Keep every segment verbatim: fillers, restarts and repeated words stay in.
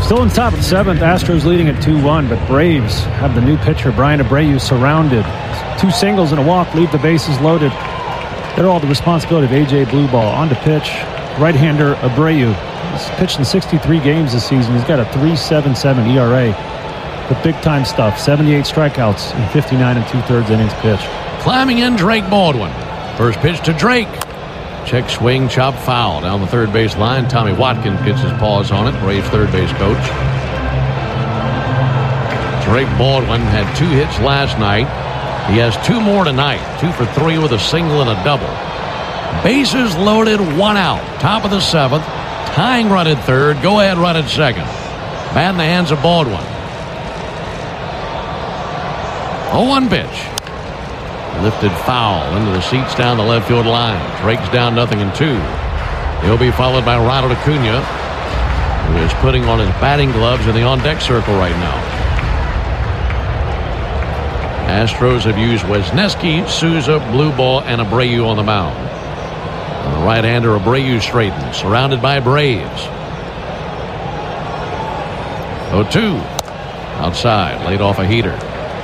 Still in top of the seventh, Astros leading at two one, but Braves have the new pitcher, Brian Abreu, surrounded. Two singles and a walk leave the bases loaded. They're all the responsibility of A J Blueball. On to pitch, right-hander Abreu. He's pitched in sixty-three games this season. He's got a three point seven seven E R A. But big-time stuff, seventy-eight strikeouts in fifty-nine and two-thirds innings pitched. Climbing in, Drake Baldwin. First pitch to Drake. Check swing, chop foul down the third base line. Tommy Watkins gets his paws on it, Braves third base coach. Drake Baldwin had two hits last night. He has two more tonight. Two for three with a single and a double. Bases loaded, one out. Top of the seventh. Tying run at third. Go ahead run at second. Bat in the hands of Baldwin. oh one pitch. Lifted foul into the seats down the left field line. Drake's down nothing in two. He'll be followed by Ronald Acuna, who is putting on his batting gloves in the on-deck circle right now. Astros have used Wesneski, Souza, Blueball, and Abreu on the mound. And the right-hander Abreu straightens, surrounded by Braves. oh two. Outside, laid off a heater.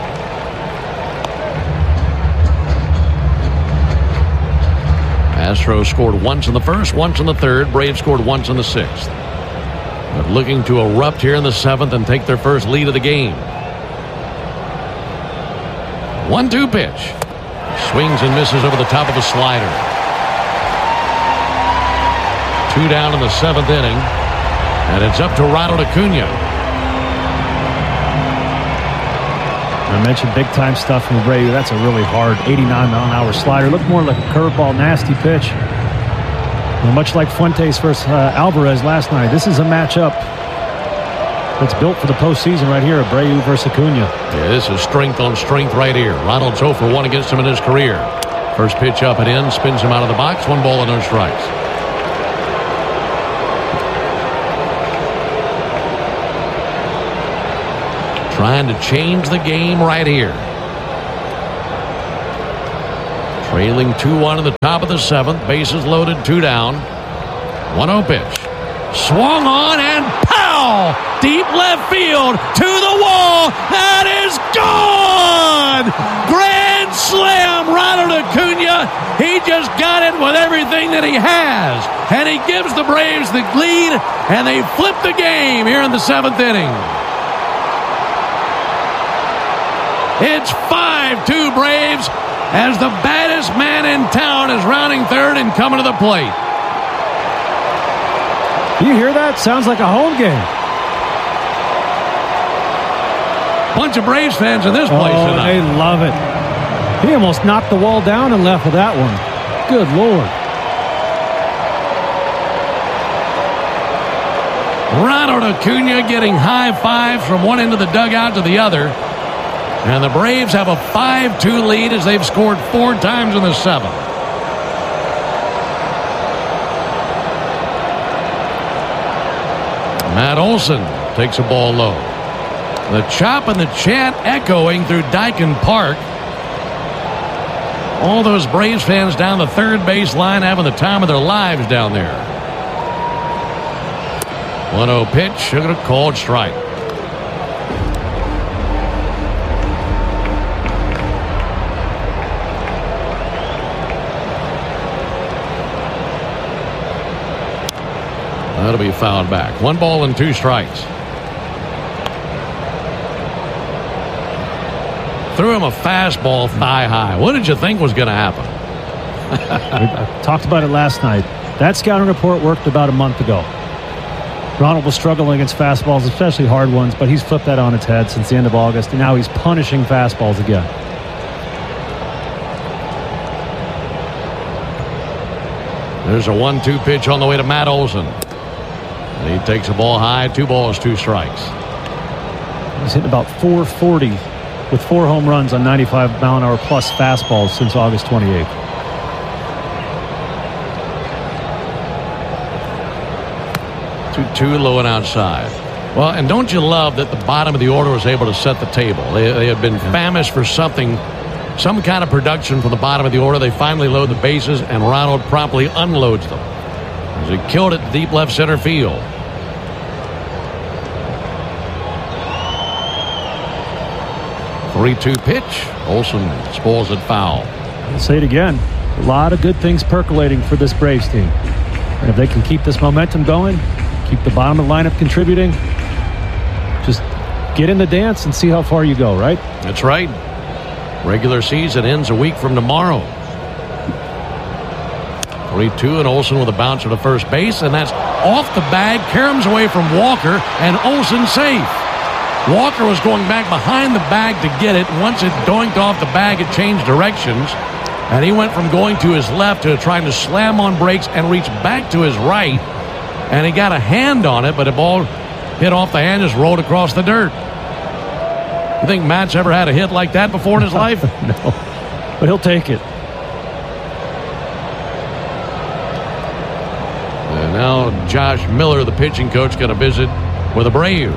Astros scored once in the first, once in the third. Braves scored once in the sixth. But looking to erupt here in the seventh and take their first lead of the game. one two pitch. Swings and misses over the top of a slider. Two down in the seventh inning. And it's up to Ronald Acuna. I mentioned big-time stuff from Abreu. That's a really hard eighty-nine mile an hour slider. Looked more like a curveball, nasty pitch. And much like Fuentes versus uh, Alvarez last night, this is a matchup that's built for the postseason right here. Abreu versus Acuna. Yeah, this is strength on strength right here. Ronald's oh for one against him in his career. First pitch up and in, spins him out of the box. One ball and no strikes. Trying to change the game right here. Trailing two one in the top of the seventh. Bases loaded, two down. one oh pitch. Swung on and pow! Deep left field to the wall. That is gone! Grand slam, Ronald Acuna. He just got it with everything that he has. And he gives the Braves the lead, and they flip the game here in the seventh inning. It's five two Braves as the baddest man in town is rounding third and coming to the plate. You hear that? Sounds like a home game. Bunch of Braves fans in this place oh, tonight. They love it. He almost knocked the wall down and left with that one. Good Lord. Ronald Acuna getting high fives from one end of the dugout to the other. And the Braves have a five two lead as they've scored four times in the seventh. Matt Olson takes a ball low. The chop and the chant echoing through Dyken Park. All those Braves fans down the third base line having the time of their lives down there. one oh pitch, should have called strike. That'll be fouled back. One ball and two strikes. Threw him a fastball thigh high. What did you think was going to happen? We talked about it last night. That scouting report worked about a month ago. Ronald was struggling against fastballs, especially hard ones, but he's flipped that on its head since the end of August, and now he's punishing fastballs again. There's a one two pitch on the way to Matt Olson. And he takes a ball high, two balls, two strikes. He's hitting about four forty with four home runs on ninety-five mile an hour plus fastballs since August twenty-eighth. two two low and outside. Well, and don't you love that the bottom of the order was able to set the table? They, they have been famished for something, some kind of production from the bottom of the order. They finally load the bases, and Ronald promptly unloads them as he killed it deep left center field. three two pitch. Olsen spoils it foul. I'll say it again. A lot of good things percolating for this Braves team. And if they can keep this momentum going, keep the bottom of the lineup contributing, just get in the dance and see how far you go, right? That's right. Regular season ends a week from tomorrow. three two, and Olsen with a bouncer to first base, and that's off the bag. Caroms away from Walker, and Olsen safe. Walker was going back behind the bag to get it. Once it doinked off the bag, it changed directions, and he went from going to his left to trying to slam on brakes and reach back to his right, and he got a hand on it, but the ball hit off the hand, just rolled across the dirt. You think Matt's ever had a hit like that before in his life? No, but he'll take it. And now Josh Miller, the pitching coach, going to visit with Abreu.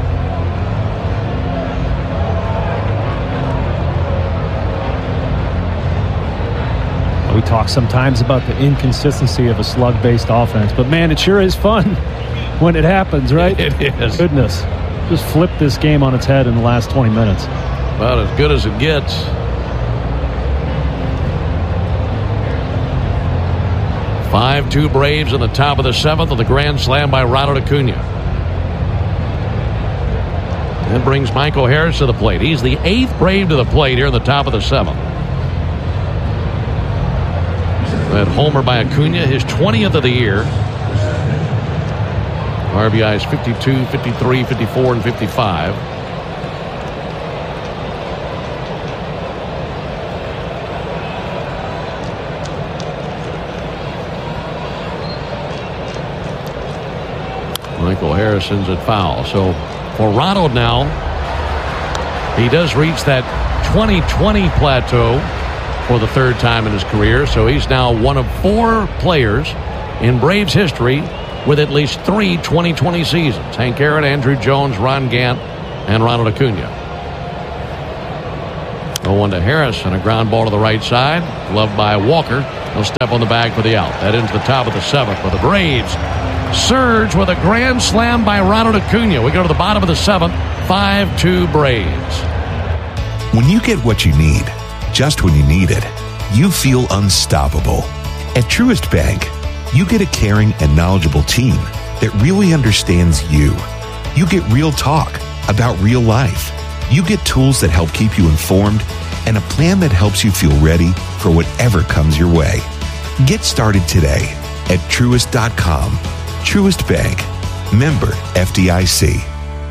We talk sometimes about the inconsistency of a slug-based offense, but man, it sure is fun when it happens, right? It is. Goodness. Just flip this game on its head in the last twenty minutes. About as good as it gets. five two Braves in the top of the seventh with a grand slam by Ronald Acuna. That brings Michael Harris to the plate. He's the eighth Brave to the plate here in the top of the seventh. That homer by Acuna, his twentieth of the year. R B Is fifty-two, fifty-three, fifty-four, and fifty-five. Michael Harris sends it foul. So for Ronald now, he does reach that twenty twenty plateau for the third time in his career. So he's now one of four players in Braves history with at least three twenty twenty seasons. Hank Aaron, Andrew Jones, Ron Gant, and Ronald Acuna. oh one to Harris and a ground ball to the right side. Gloved by Walker. He'll step on the bag for the out. That ends the top of the seventh for the Braves. Surge with a grand slam by Ronald Acuna. We go to the bottom of the seventh. five two Braves. When you get what you need, just when you need it, you feel unstoppable. At Truist Bank, you get a caring and knowledgeable team that really understands you. You get real talk about real life. You get tools that help keep you informed and a plan that helps you feel ready for whatever comes your way. Get started today at Truist dot com. Truist Bank. Member F D I C.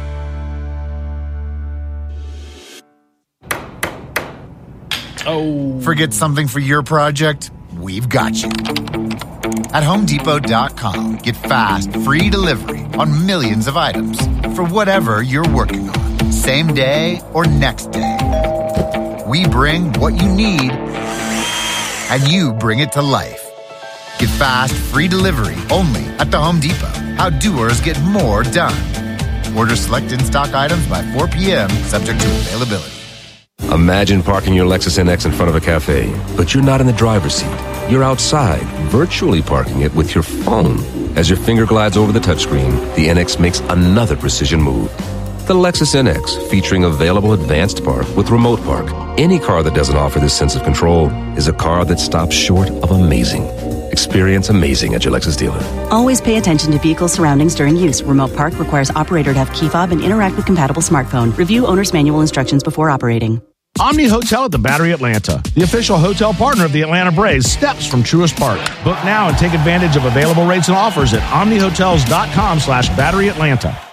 Oh. Forget something for your project? We've got you. At Home Depot dot com, get fast, free delivery on millions of items for whatever you're working on, same day or next day. We bring what you need, and you bring it to life. Get fast, free delivery only at the Home Depot. How doers get more done. Order select in-stock items by four p.m., subject to availability. Imagine parking your Lexus N X in front of a cafe, but you're not in the driver's seat. You're outside, virtually parking it with your phone. As your finger glides over the touchscreen, the N X makes another precision move. The Lexus N X, featuring available advanced park with remote park. Any car that doesn't offer this sense of control is a car that stops short of amazing. Experience amazing at your Lexus dealer. Always pay attention to vehicle surroundings during use. Remote park requires operator to have key fob and interact with compatible smartphone. Review owner's manual instructions before operating. Omni Hotel at the Battery Atlanta, the official hotel partner of the Atlanta Braves, steps from Truist Park. Book now and take advantage of available rates and offers at omni hotels dot com slash battery atlanta.